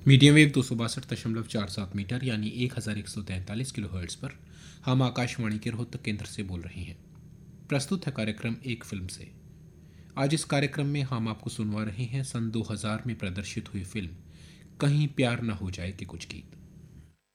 Medium wave 262.47 metre यानी 1143 kilohertz पर हम आकाशवाणी के रोहतक केंद्र से बोल रहे हैं। प्रस्तुत है कार्यक्रम एक फिल्म से। आज इस कार्यक्रम में हम आपको सुनवा रहे हैं सन 2000 में प्रदर्शित हुई फिल्म कहीं प्यार न हो जाए के कुछ गीत।